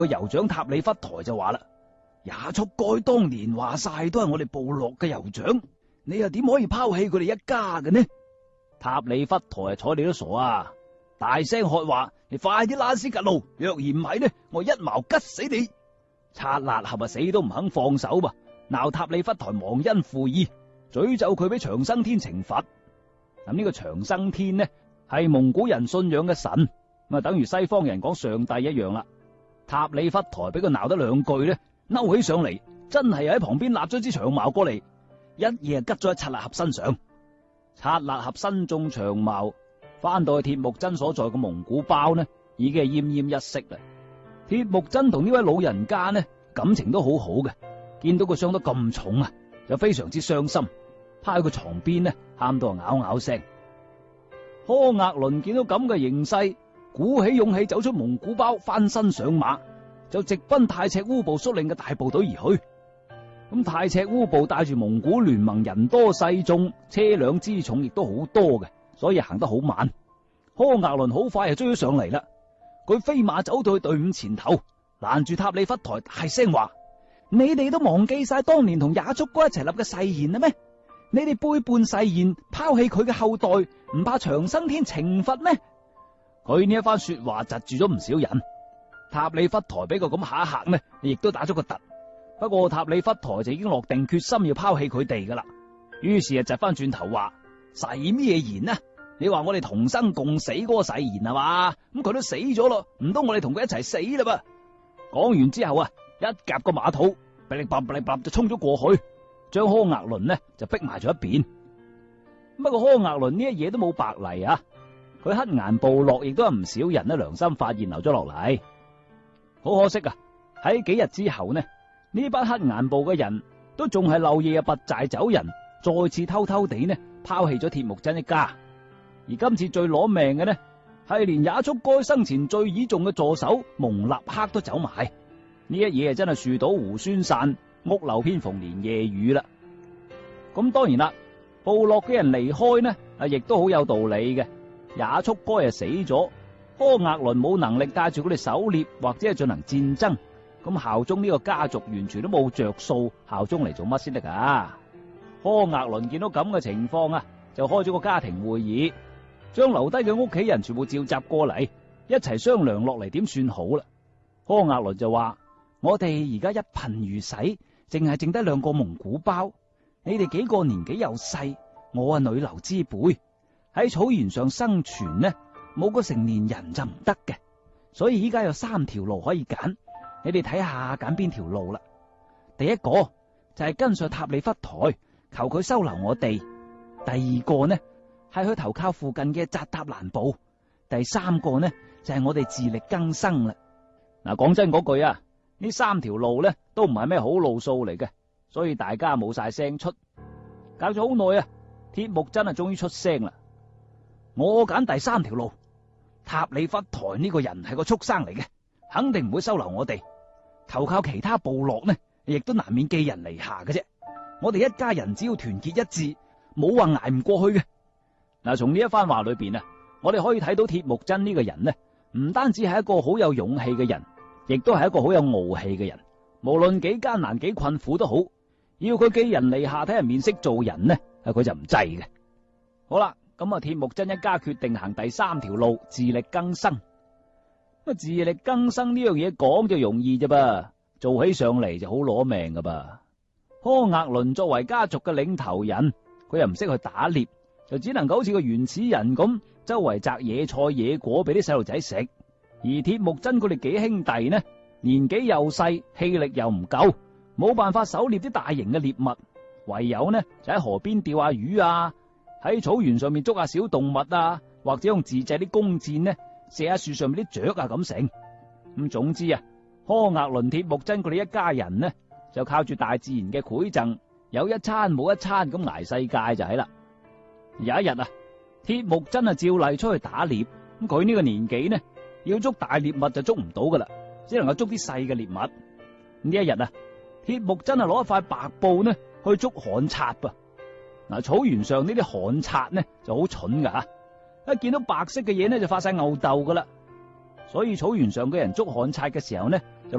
個酋長塔里忽台就話啦：也速該當年話晒都係我哋部落嘅酋長，你又點可以拋棄佢哋一家嘅呢？塔里忽台睬你都傻啊！大聲喝話：你快啲拉斯格路，若然唔係呢，我一矛吉死你！察勒合死都唔肯放手吧，鬧塔里忽台忘恩負義，詛咒佢俾長生天懲罰。咁呢個長生天呢，係蒙古人信仰嘅神，咁啊等於西方人講上帝一樣啦。塔里忽台俾佢鬧得兩句呢，嬲起上嚟，真係又喺旁邊立咗支長矛過嚟，一嘢吉咗喺察勒合身上。察勒合身中長矛，翻到去鐵木真所在嘅蒙古包呢，已經係奄奄一息啦。鐵木真同呢位老人家呢，感情都好好嘅，見到佢傷得咁重啊，就非常之傷心，趴喺佢床邊呢，喊到咬咬聲。柯額倫見到咁嘅形勢，鼓起勇氣走出蒙古包，翻身上馬，就直奔太赤烏部率領嘅大部隊而去。咁太赤烏部帶住蒙古聯盟人多勢眾，車輛輜重亦都好多嘅，所以行得好慢。柯額倫好快就追咗上嚟啦，佢飛馬走到去隊伍前頭，攔住塔里忽台，大聲話：你哋都忘記晒當年同也速哥一齊立嘅誓言啦咩？你哋背叛誓言，拋棄佢嘅後代，唔怕長生天懲罰咩？佢呢一番說話窒住咗唔少人。塔里忽台俾佢咁嚇一嚇呢，亦都打咗個突。不過塔里忽台就已經落定決心要拋棄佢哋噶啦，於是就窒翻轉頭話：誓咩言啊？你話我哋同生共死嗰個誓言係嘛？咁佢都死咗咯，唔通我哋同佢一齊死啦噃？講完之後啊，一夾個馬肚，噼里啪啦就衝咗過去，將柯額倫呢就逼埋咗一邊。不過柯額倫呢一嘢都冇白嚟啊！佢黑岩部落亦都有唔少人呢良心發現留咗落嚟。好可惜啊！喺幾日之後呢，呢班黑岩部嘅人都仲係漏夜拔寨走人，再次偷偷地呢拋棄咗鐵木真一家。而今次最攞命嘅呢，係連也速該生前最倚重嘅助手蒙納克都走埋。呢一嘢真係樹倒猢猻散，屋漏偏逢連夜雨啦。咁當然啦，部落嘅人離開呢，亦都好有道理嘅。也速該死咗，柯額倫冇能力帶住佢哋狩獵或者係進行戰爭，咁效忠呢個家族完全都冇着數，效忠嚟做乜先得噶？柯額倫見到咁嘅情況啊，就開咗個家庭會議，將留低嘅屋企人全部召集過嚟，一齊商量落嚟點算好啦。柯額倫就話：我哋而家一貧如洗，淨係剩低2個蒙古包，你哋幾個年紀又細，我女流之輩，喺草原上生存呢，冇個成年人就唔得嘅，所以依家有3條路可以揀，你哋睇下揀邊條路啦。第一個就係跟上塔里忽台，求佢收留我哋；第二個呢係去投靠附近嘅扎塔蘭部；第3個呢就係我哋自力更生啦。嗱，講真嗰句啊，呢3條路呢都唔係咩好路數嚟嘅，所以大家冇晒聲出。搞咗好耐啊，鐵木真啊終於出聲啦。我揀第3條路，塔里忽台呢個人係個畜生嚟嘅，肯定唔會收留我哋。投靠其他部落呢，亦都難免寄人籬下嘅啫。我哋一家人只要團結一致，冇話捱唔過去嘅。嗱，從呢一番話裏邊啊，我哋可以睇到鐵木真呢個人呢，唔單止係一個好有勇氣嘅人，亦都係一個好有傲氣嘅人。無論幾艱難幾困苦都好，要佢寄人籬下睇人面色做人呢，佢就唔制嘅。好啦。咁啊，鐵木真一家決定行第3條路，自力更生。咁自力更生呢樣嘢講就容易啫噃，做起上嚟就好攞命噶噃。柯額倫作為家族嘅領頭人，佢又唔識去打獵，就只能夠好似個原始人咁，周圍摘野菜野果俾啲細路仔食。而鐵木真佢哋幾兄弟呢，年紀又細，氣力又唔夠，冇辦法狩獵啲大型嘅獵物，唯有呢就喺河邊釣下魚啊，喺草原上面捉下小動物啊，或者用自製啲弓箭呢射下樹上面啲雀啊咁成。咁總之啊，柯額倫鐵木真佢哋一家人呢就靠住大自然嘅饋贈，有一餐冇一餐咁捱世界就係啦。有一日啊，鐵木真啊照例出去打獵，咁佢呢個年紀呢要捉大獵物就捉唔到噶啦，只能夠捉啲細嘅獵物。呢一日啊，鐵木真啊攞一塊白布呢去捉旱賊噃。嗱，草原上呢啲旱賊呢就好蠢噶吓，一見到白色嘅嘢呢就發晒吽哣噶啦。所以草原上嘅人捉旱賊嘅時候呢，